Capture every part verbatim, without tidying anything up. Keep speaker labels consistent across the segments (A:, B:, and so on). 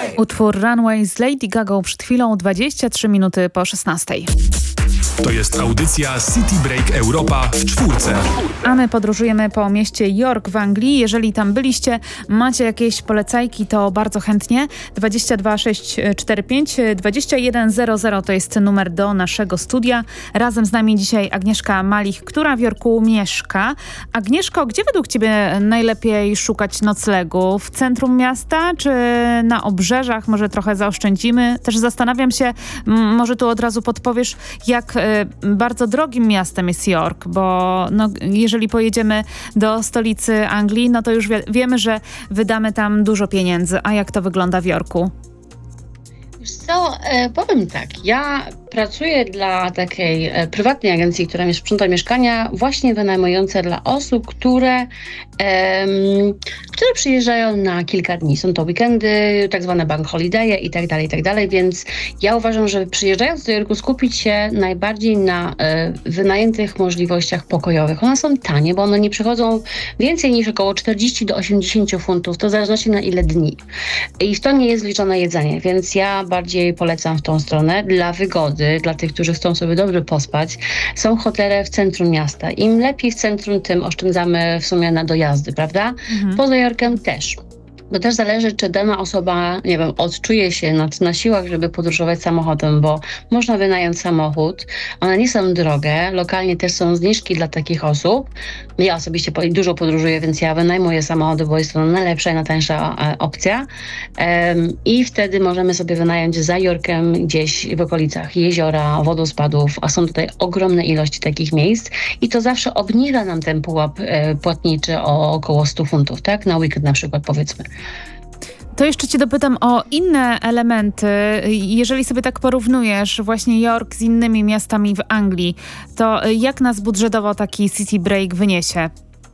A: Utwór Runway z Lady Gaga przed chwilą, dwadzieścia trzy minuty po szesnastej.
B: To jest audycja City Break Europa w czwórce.
A: A my podróżujemy po mieście York w Anglii. Jeżeli tam byliście, macie jakieś polecajki, to bardzo chętnie. dwadzieścia dwa sześć cztery pięć dwadzieścia jeden zero zero to jest numer do naszego studia. Razem z nami dzisiaj Agnieszka Malich, która w Yorku mieszka. Agnieszko, gdzie według ciebie najlepiej szukać noclegu? W centrum miasta czy na obrzeżach? Może trochę zaoszczędzimy? Też zastanawiam się, m- może tu od razu podpowiesz, jak bardzo drogim miastem jest York, bo no, jeżeli pojedziemy do stolicy Anglii, no to już wie, wiemy, że wydamy tam dużo pieniędzy. A jak to wygląda w Yorku?
C: Wiesz co, e, powiem tak, ja pracuję dla takiej e, prywatnej agencji, która mi sprząta mieszkania, właśnie wynajmujące dla osób, które, em, które przyjeżdżają na kilka dni. Są to weekendy, tak zwane bank holiday'e i tak dalej, i tak dalej, więc ja uważam, że przyjeżdżając do Jorku skupić się najbardziej na e, wynajętych możliwościach pokojowych. One są tanie, bo one nie przychodzą więcej niż około czterdzieści do osiemdziesięciu funtów, to w zależności na ile dni. I w to nie jest wliczone jedzenie, więc ja bardziej polecam w tą stronę. Dla wygody, dla tych, którzy chcą sobie dobrze pospać, są hotele w centrum miasta. Im lepiej w centrum, tym oszczędzamy w sumie na dojazdy, prawda? Mhm. Poza Jorkiem też. Bo też zależy, czy dana osoba, nie wiem, odczuje się na, na siłach, żeby podróżować samochodem, bo można wynająć samochód. One nie są drogie. Lokalnie też są zniżki dla takich osób. Ja osobiście dużo podróżuję, więc ja wynajmuję samochody, bo jest to najlepsza i najtańsza e, opcja. Um, I wtedy możemy sobie wynająć za Yorkiem gdzieś w okolicach jeziora, wodospadów, a są tutaj ogromne ilości takich miejsc i to zawsze obniża nam ten pułap e, płatniczy o około stu funtów, tak? Na weekend na przykład, powiedzmy.
A: To jeszcze cię dopytam o inne elementy. Jeżeli sobie tak porównujesz właśnie York z innymi miastami w Anglii, to jak nas budżetowo taki city break wyniesie?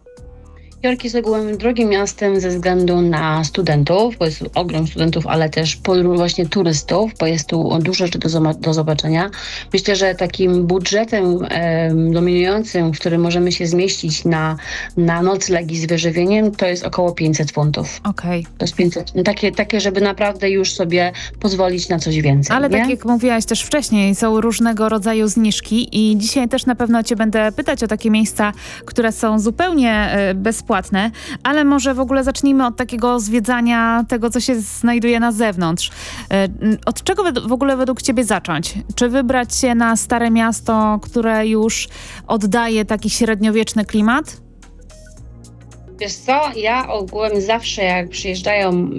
C: York jest ogółem drogim miastem ze względu na studentów, bo jest ogrom studentów, ale też właśnie turystów, bo jest tu dużo rzeczy do, zoma- do zobaczenia. Myślę, że takim budżetem e, dominującym, w którym możemy się zmieścić na, na noclegi z wyżywieniem, to jest około pięćset funtów.
A: Okej. Okay.
C: To jest pięćset, takie, takie, żeby naprawdę już sobie pozwolić na coś więcej.
A: Ale
C: nie?
A: tak jak mówiłaś też wcześniej, są różnego rodzaju zniżki i dzisiaj też na pewno cię będę pytać o takie miejsca, które są zupełnie e, bezpłatne. Płatne, ale może w ogóle zacznijmy od takiego zwiedzania tego, co się znajduje na zewnątrz. Od czego w ogóle według ciebie zacząć? Czy wybrać się na stare miasto, które już oddaje taki średniowieczny klimat?
C: Wiesz co, ja ogółem zawsze jak przyjeżdżają